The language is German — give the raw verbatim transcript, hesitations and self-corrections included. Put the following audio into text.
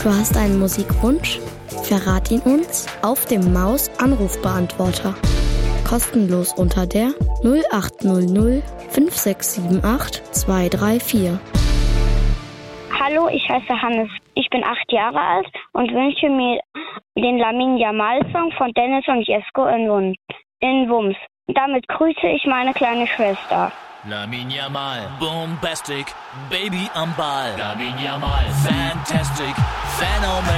Du hast einen Musikwunsch? Verrat ihn uns auf dem Maus-Anrufbeantworter. Kostenlos unter der null acht null null fünf sechs sieben acht zwei drei vier. Hallo, ich heiße Hannes. Ich bin acht Jahre alt und wünsche mir den Lamin Jamal Song von Dennis und Jesko in, Wun- in Wums. Damit grüße ich meine kleine Schwester. Lamin Jamal, bombastic, baby am Ball. Lamin Jamal, fantastic, phenomenal.